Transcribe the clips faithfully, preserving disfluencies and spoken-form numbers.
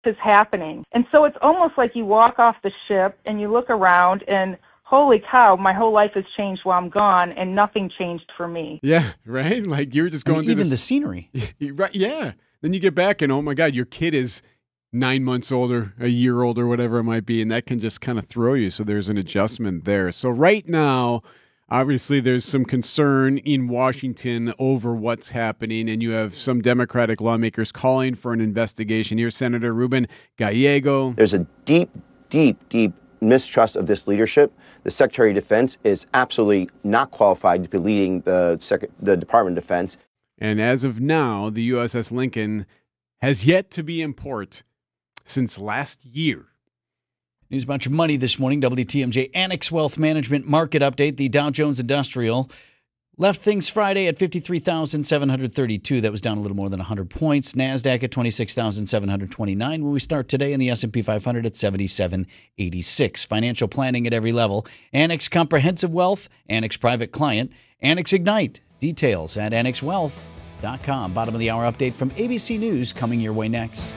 is happening. And so it's almost like you walk off the ship and you look around and holy cow, my whole life has changed while I'm gone and nothing changed for me. Yeah, right? Like you're just going I mean, through even this... the scenery. Right, yeah. Then you get back and oh my God, your kid is nine months older, a year older, whatever it might be, and that can just kind of throw you. So there's an adjustment there. So right now, obviously, there's some concern in Washington over what's happening, and you have some Democratic lawmakers calling for an investigation. Here's Senator Ruben Gallego. There's a deep, deep, deep mistrust of this leadership. The Secretary of Defense is absolutely not qualified to be leading the, Sec- the Department of Defense. And as of now, the U S S Lincoln has yet to be in port since last year. News about your money this morning. W T M J Annex Wealth Management Market Update. The Dow Jones Industrial left things Friday at fifty-three thousand seven hundred thirty-two. That was down a little more than one hundred points. NASDAQ at twenty-six thousand seven hundred twenty-nine. When we start today in the S and P five hundred at seventy-seven eighty-six. Financial planning at every level. Annex Comprehensive Wealth. Annex Private Client. Annex Ignite. Details at annex wealth dot com. Bottom of the hour update from A B C News coming your way next.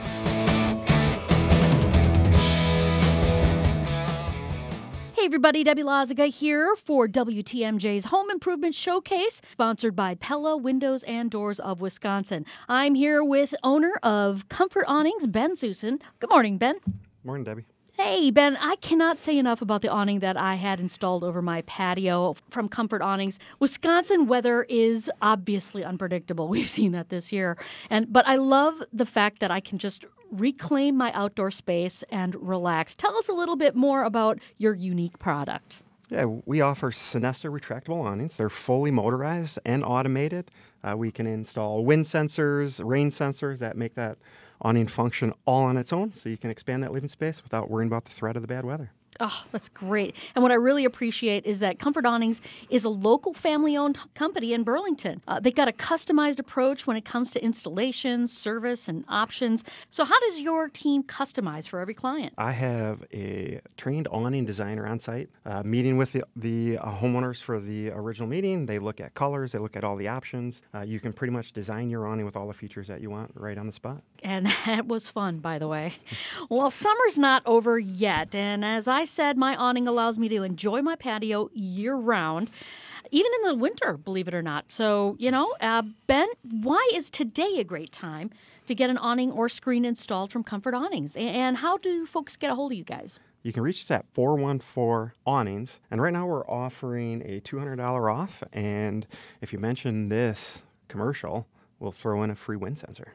Hey everybody, Debbie Loziga here for W T M J's Home Improvement Showcase, sponsored by Pella Windows and Doors of Wisconsin. I'm here with owner of Comfort Awnings, Ben Zusen. Good morning, Ben. Morning, Debbie. Hey, Ben, I cannot say enough about the awning that I had installed over my patio from Comfort Awnings. Wisconsin weather is obviously unpredictable. We've seen that this year. and But I love the fact that I can just reclaim my outdoor space and relax. Tell us a little bit more about your unique product. Yeah, we offer Sinesta retractable awnings. They're fully motorized and automated. Uh, we can install wind sensors, rain sensors that make that awning function all on its own, so you can expand that living space without worrying about the threat of the bad weather. Oh, that's great. And what I really appreciate is that Comfort Awnings is a local family-owned company in Burlington. Uh, they've got a customized approach when it comes to installation, service, and options. So how does your team customize for every client? I have a trained awning designer on site, uh, meeting with the, the uh, homeowners for the original meeting. They look at colors, they look at all the options. Uh, you can pretty much design your awning with all the features that you want right on the spot. And that was fun, by the way. Well, summer's not over yet, and as I said, my awning allows me to enjoy my patio year-round, even in the winter, believe it or not. So, you know, uh, Ben, why is today a great time to get an awning or screen installed from Comfort Awnings? And how do folks get a hold of you guys? You can reach us at four one four awnings, and right now we're offering a two hundred dollars off, and if you mention this commercial, we'll throw in a free wind sensor.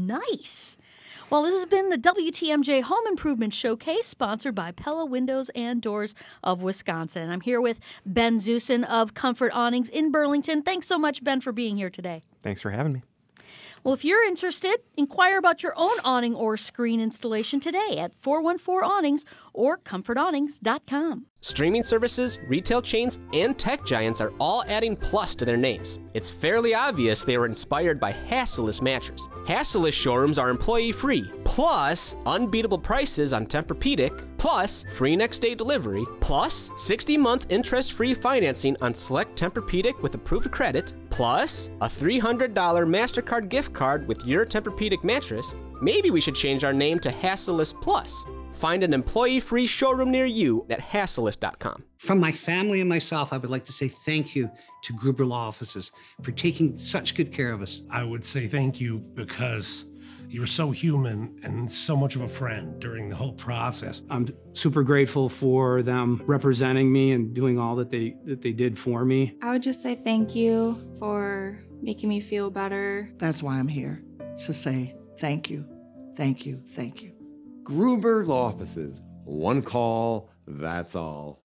Nice. Well, this has been the W T M J Home Improvement Showcase, sponsored by Pella Windows and Doors of Wisconsin. I'm here with Ben Zusen of Comfort Awnings in Burlington. Thanks so much, Ben, for being here today. Thanks for having me. Well, if you're interested, inquire about your own awning or screen installation today at four one four awnings or comfort awnings dot com. Streaming services, retail chains, and tech giants are all adding plus to their names. It's fairly obvious they were inspired by Hassellus Mattress. Hassellus showrooms are employee-free, plus unbeatable prices on Tempur-Pedic, plus free next-day delivery, plus sixty-month interest-free financing on select Tempur-Pedic with approved credit, plus a three hundred dollars MasterCard gift card with your Tempur-Pedic mattress. Maybe we should change our name to Hassellus Plus. Find an employee-free showroom near you at hassellus dot com. From my family and myself, I would like to say thank you to Gruber Law Offices for taking such good care of us. I would say thank you because you were so human and so much of a friend during the whole process. I'm super grateful for them representing me and doing all that they that they did for me. I would just say thank you for making me feel better. That's why I'm here, to say thank you, thank you, thank you. Gruber Law Offices. One call, that's all.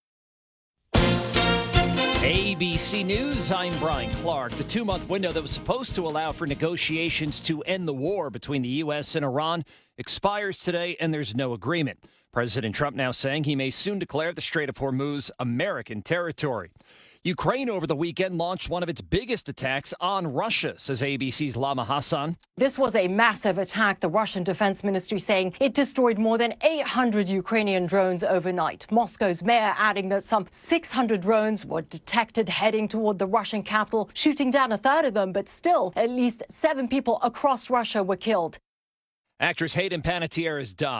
A B C News, I'm Brian Clark. The two-month window that was supposed to allow for negotiations to end the war between the U S and Iran expires today, and there's no agreement. President Trump now saying he may soon declare the Strait of Hormuz American territory. Ukraine over the weekend launched one of its biggest attacks on Russia, says A B C's Lama Hassan. This was a massive attack, the Russian Defense Ministry saying it destroyed more than eight hundred Ukrainian drones overnight. Moscow's mayor adding that some six hundred drones were detected heading toward the Russian capital, shooting down a third of them, but still at least seven people across Russia were killed. Actress Hayden Panettiere has died.